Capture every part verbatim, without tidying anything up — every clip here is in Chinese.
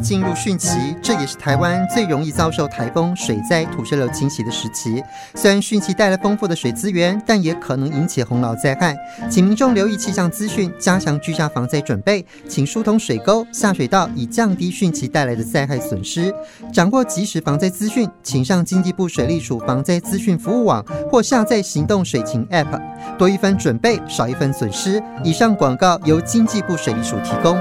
进入汛期，这也是台湾最容易遭受台风、水灾、土石流侵袭的时期。虽然汛期带来丰富的水资源，但也可能引起洪涝灾害，请民众留意气象资讯，加强居家防灾准备，请疏通水沟、下水道，以降低汛期带来的灾害损失。掌握即时防灾资讯，请上经济部水利署防灾资讯服务网或下载行动水情 App， 多一分准备，少一分损失。以上广告由经济部水利署提供。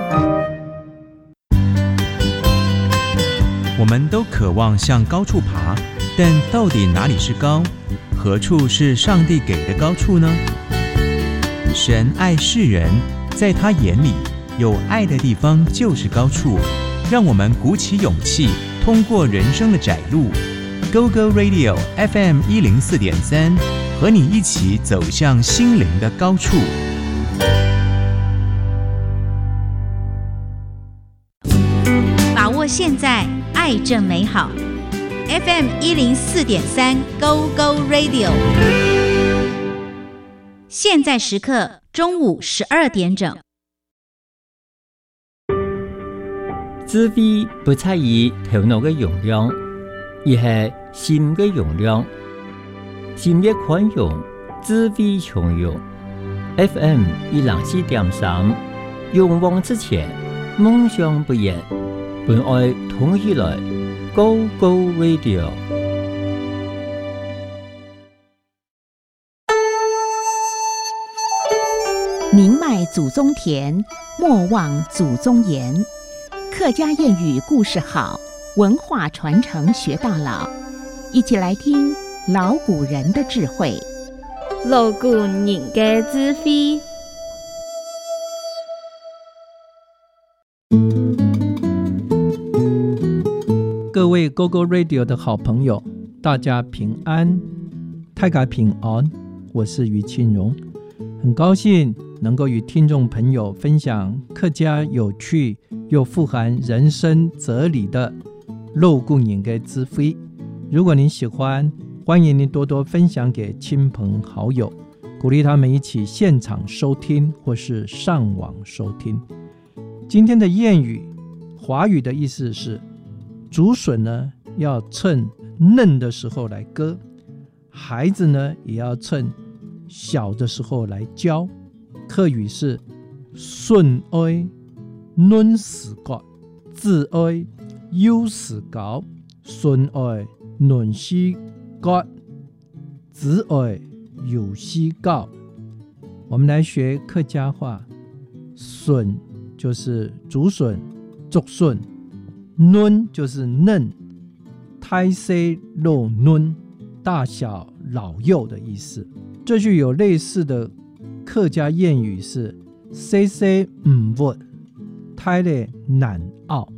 我们都渴望向高处爬，但到底哪里是高？何处是上帝给的高处呢？神爱世人，在他眼里，有爱的地方就是高处。让我们鼓起勇气，通过人生的窄路 ，Go Go Radio F M 一零四点三，和你一起走向心灵的高处。 把握现在，爱正美好。F M 一零四点三 Go Go Radio， 现在时刻中午十二点整。 智慧不在于头脑的容量，而是心的容量。心越宽容，智慧从容。F M 一零四點三，勇往直前，夢想不言，本愛同起來 ，Go Go Radio。 宁迈祖宗田，莫忘祖宗言。客家谚语故事好，文化传承学到老。一起来听老古人的智慧。 老古人的智慧。 各位 Go Go Radio 的好朋友，大家平安，大家平安，我是于庆荣，很高兴能够与听众朋友分享客家有趣又富含人生哲理的老古人的智慧。如果您喜欢，欢迎您多多分享给亲朋好友，鼓励他们一起现场收听或是上网收听。今天的谚语，华语的意思是竹笋呢要趁嫩的时候来割，孩子呢也要趁小的时候来教。客语是笋爱嫩时割，子爱幼时教，笋爱嫩时割，子爱幼时教。我们来学客家话，笋就是竹笋、竹笋，嫩就是嫩，胎细肉嫩，大小老幼的意思。这句有类似的客家谚语是细细唔活，胎咧难熬。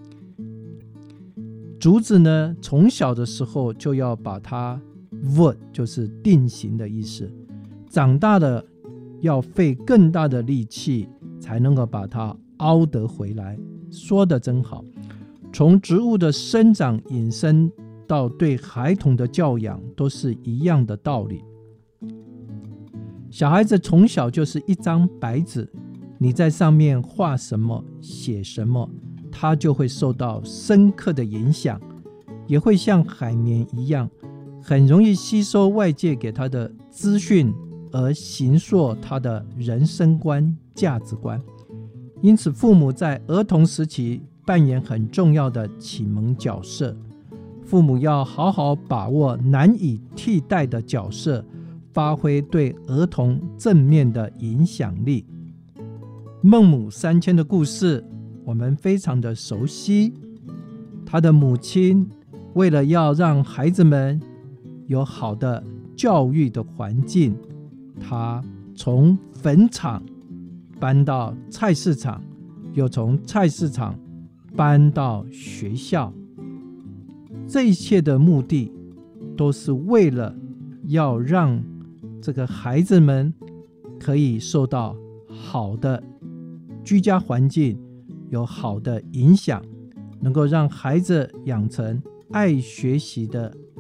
竹子呢，从小的时候就要把它 wood 就是定型的意思，长大的要费更大的力气才能够把它凹得回来。说得真好，从植物的生长引申到对孩童的教养都是一样的道理。小孩子从小就是一张白纸，你在上面画什么写什么，他就会受到深刻的影响，也会像海绵一样，很容易吸收外界给他的资讯，而形塑他的人生观、价值观。因此父母在儿童时期扮演很重要的启蒙角色，父母要好好把握难以替代的角色，发挥对儿童正面的影响力。孟母三迁的故事我们非常的熟悉，他的母亲为了要让孩子们有好的教育的环境，他从坟场搬到菜市场，又从菜市场搬到学校。这一切的目的都是为了要让这个孩子们可以受到好的居家环境，有好的影响，能够让孩子养成爱学习的